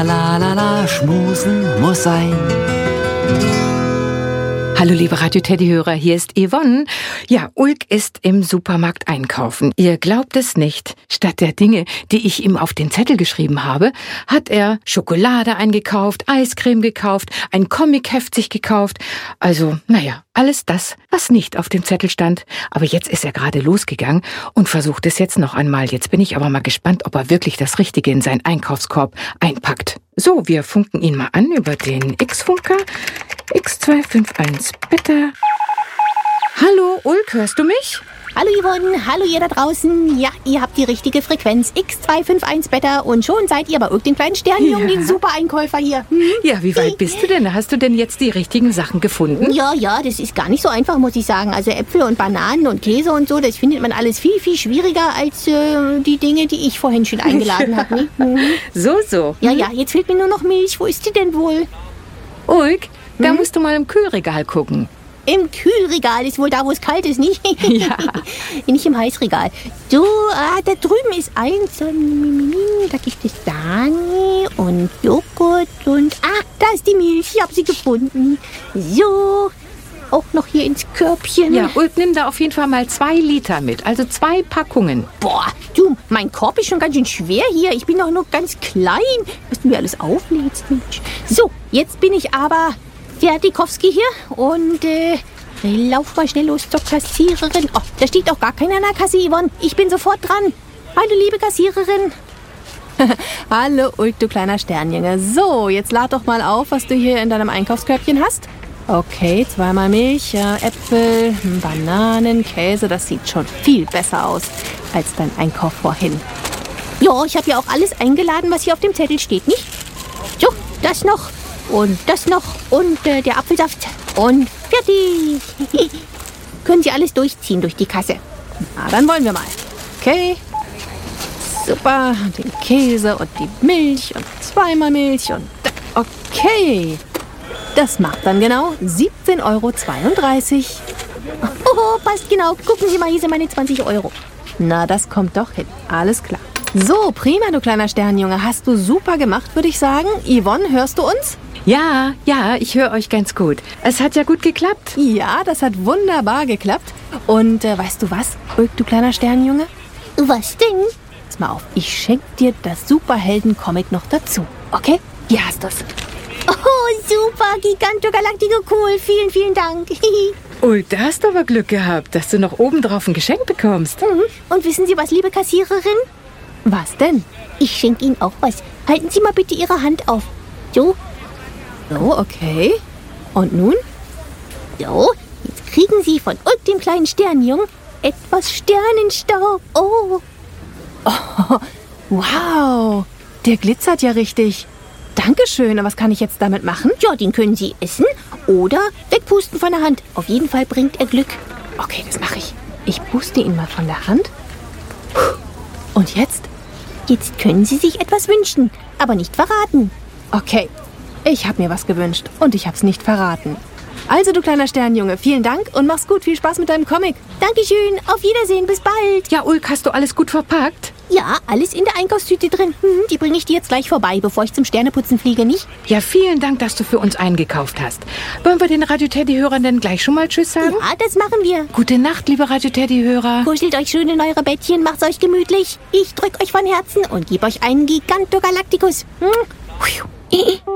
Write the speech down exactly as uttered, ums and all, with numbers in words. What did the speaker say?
la la la la, schmusen muss sein. Hallo liebe Radio-Teddy-Hörer, hier ist Yvonne. Ja, Ulk ist im Supermarkt einkaufen. Ihr glaubt es nicht. Statt der Dinge, die ich ihm auf den Zettel geschrieben habe, hat er Schokolade eingekauft, Eiscreme gekauft, ein Comicheft sich gekauft. Also, naja, alles das, was nicht auf dem Zettel stand. Aber jetzt ist er gerade losgegangen und versucht es jetzt noch einmal. Jetzt bin ich aber mal gespannt, ob er wirklich das Richtige in seinen Einkaufskorb einpackt. So, wir funken ihn mal an über den X-Funker. X zwei fünf eins, bitte. Hallo, Ulk, hörst du mich? Hallo Yvonne, hallo ihr da draußen. Ja, ihr habt die richtige Frequenz, X zwei fünf eins Beta, und schon seid ihr bei irgendeinem kleinen Sternjungen, Ja. den Super-Einkäufer hier. Hm? Ja, wie weit bist du denn? Hast du denn jetzt die richtigen Sachen gefunden? Ja, ja, das ist gar nicht so einfach, muss ich sagen. Also Äpfel und Bananen und Käse und so, das findet man alles viel, viel schwieriger als äh, die Dinge, die ich vorhin schon eingeladen habe. Ne? Mhm. So, so. Ja, ja, jetzt fehlt mir nur noch Milch. Wo ist die denn wohl? Ulk, da musst du mal im Kühlregal gucken. Im Kühlregal ist wohl da, wo es kalt ist, nicht? Ja. Nicht im Heißregal. So, ah, da drüben ist eins. Da gibt es Sahne und Joghurt und... Ah, da ist die Milch. Ich habe sie gefunden. So, auch noch hier ins Körbchen. Ja, Ulk, nimm da auf jeden Fall mal zwei Liter mit. Also zwei Packungen. Boah, du, mein Korb ist schon ganz schön schwer hier. Ich bin doch nur ganz klein. Was du mir alles auflädst, Mensch. So, jetzt bin ich aber... Fertikowski hier und äh, lauf mal schnell los zur Kassiererin. Oh, da steht doch gar keiner an der Kasse, Yvonne. Ich bin sofort dran. Hallo, liebe Kassiererin. Hallo, Ulk, du kleiner Sternjunge. So, jetzt lad doch mal auf, was du hier in deinem Einkaufskörbchen hast. Okay, zweimal Milch, ja, Äpfel, Bananen, Käse. Das sieht schon viel besser aus als dein Einkauf vorhin. Ja, ich habe ja auch alles eingeladen, was hier auf dem Zettel steht, nicht? So, das noch. Und das noch und äh, der Apfelsaft und fertig. Können Sie alles durchziehen durch die Kasse. Na, dann wollen wir mal. Okay. Super. Und den Käse und die Milch und zweimal Milch und... Okay. Das macht dann genau siebzehn Euro zweiunddreißig. Oh, passt genau. Gucken Sie mal, hier sind meine zwanzig Euro. Na, das kommt doch hin. Alles klar. So, prima, du kleiner Sternjunge. Hast du super gemacht, würde ich sagen. Yvonne, hörst du uns? Ja, ja, ich höre euch ganz gut. Es hat ja gut geklappt. Ja, das hat wunderbar geklappt. Und äh, weißt du was, Ulk, du kleiner Sternjunge? Was denn? Pass mal auf, ich schenke dir das Superhelden-Comic noch dazu. Okay? Hier hast du's. Oh, super. Giganto Galactico, cool. Vielen, vielen Dank. Ulk, da hast du aber Glück gehabt, dass du noch obendrauf ein Geschenk bekommst. Mhm. Und wissen Sie was, liebe Kassiererin? Was denn? Ich schenke Ihnen auch was. Halten Sie mal bitte Ihre Hand auf. So, So, okay. Und nun? so. Jetzt kriegen Sie von Ulk, dem kleinen Sternjungen, etwas Sternenstaub. Oh, Wow, der glitzert ja richtig. Dankeschön, und was kann ich jetzt damit machen? ja, den können Sie essen oder wegpusten von der Hand. Auf jeden Fall bringt er Glück. Okay, das mache ich. Ich puste ihn mal von der Hand. Und jetzt? Jetzt können Sie sich etwas wünschen, aber nicht verraten. Okay, ich habe mir was gewünscht und ich habe es nicht verraten. Also, du kleiner Sternjunge, vielen Dank und mach's gut. Viel Spaß mit deinem Comic. Dankeschön, auf Wiedersehen, bis bald. Ja, Ulk, hast du alles gut verpackt? Ja, alles in der Einkaufstüte drin. Hm, die bringe ich dir jetzt gleich vorbei, bevor ich zum Sterneputzen fliege, nicht? Ja, vielen Dank, dass du für uns eingekauft hast. Wollen wir den Radio-Teddy-Hörern denn gleich schon mal Tschüss sagen? Ja, das machen wir. Gute Nacht, liebe Radio-Teddy-Hörer. Kuschelt euch schön in eure Bettchen, macht's euch gemütlich. Ich drück euch von Herzen und gebe euch einen Giganto Galacticus. Hm?